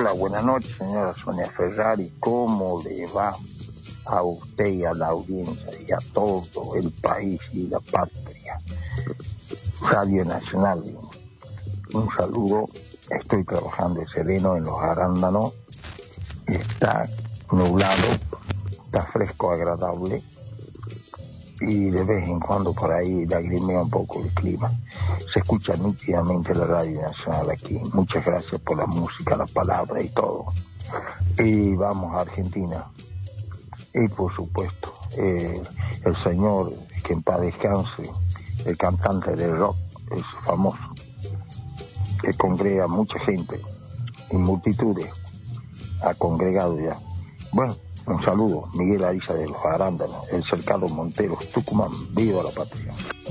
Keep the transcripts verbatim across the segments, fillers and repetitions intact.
Hola, buenas noches, señora Sonia Ferrari. ¿Cómo le va a usted y a la audiencia y a todo el país y la patria? Radio Nacional, un saludo. Estoy trabajando en sereno en los arándanos. Está nublado, está fresco, agradable, y de vez en cuando por ahí lagrimea un poco el clima. Se escucha nítidamente la Radio Nacional aquí. Muchas gracias por la música, la palabra y todo. Y vamos a Argentina. Y por supuesto, eh, el señor, que en paz descanse, el cantante de rock, es famoso, que congrega mucha gente, y multitudes ha congregado ya. Bueno, un saludo, Miguel Ariza de los Arándanos, el Cercado Monteros, Tucumán. ¡Viva la patria!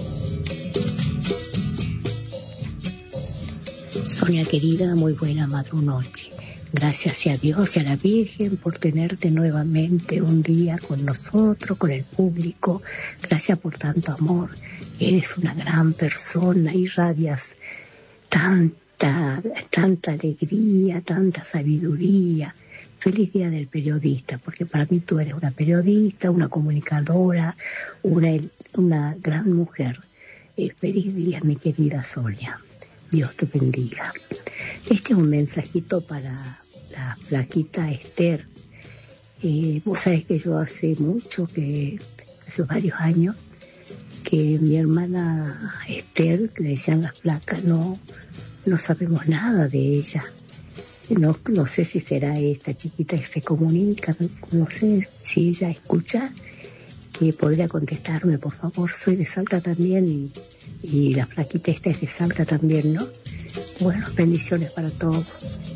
Sonia querida, muy buena madrunoche. Gracias a Dios y a la Virgen por tenerte nuevamente un día con nosotros, con el público. Gracias por tanto amor. Eres una gran persona, irradias tanta, tanta alegría, tanta sabiduría. Feliz Día del Periodista, porque para mí tú eres una periodista, una comunicadora, una, una gran mujer. Eh, feliz día, mi querida Sonia. Dios te bendiga. Este es un mensajito para la flaquita Esther. Eh, vos sabés que yo hace mucho, que hace varios años, que mi hermana Esther, que le decían la flaca, no, no sabemos nada de ella. No, no sé si será esta chiquita que se comunica, no sé si ella escucha, que podría contestarme, por favor. Soy de Salta también y, y la flaquita esta es de Salta también, ¿no? Bueno, bendiciones para todos.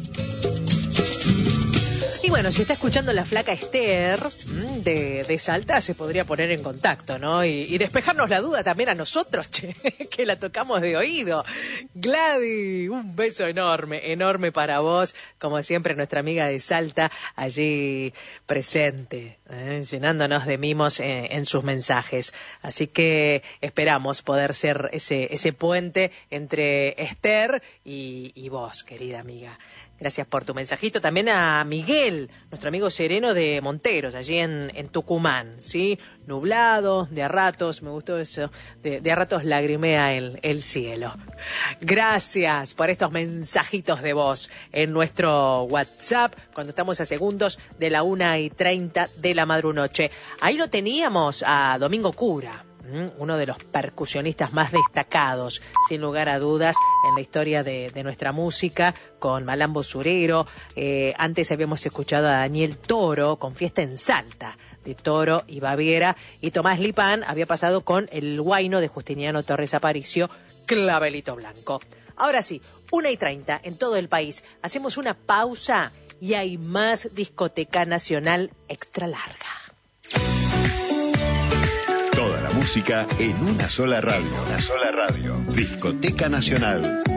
Y bueno, si está escuchando la flaca Esther de, de Salta, se podría poner en contacto, ¿no? Y, y despejarnos la duda también a nosotros, che, que la tocamos de oído. Gladys, un beso enorme, enorme para vos. Como siempre, nuestra amiga de Salta, allí presente, ¿eh? Llenándonos de mimos en, en sus mensajes. Así que esperamos poder ser ese, ese puente entre Esther y, y vos, querida amiga. Gracias por tu mensajito. También a Miguel, nuestro amigo sereno de Monteros, allí en, en Tucumán, ¿sí? Nublado, de a ratos, me gustó eso, de, de a ratos lagrimea el, el cielo. Gracias por estos mensajitos de voz en nuestro WhatsApp, cuando estamos a segundos de la una y treinta de la madrunoche. Ahí lo teníamos a Domingo Cura, uno de los percusionistas más destacados, sin lugar a dudas, en la historia de, de nuestra música, con Malambo Surero. Eh, antes habíamos escuchado a Daniel Toro con Fiesta en Salta, de Toro y Baviera, y Tomás Lipán había pasado con el Huayno de Justiniano Torres Aparicio, Clavelito Blanco. Ahora sí, una y treinta en todo el país. Hacemos una pausa y hay más discoteca nacional extra larga. Toda la música en una sola radio. Una sola radio. Discoteca Nacional.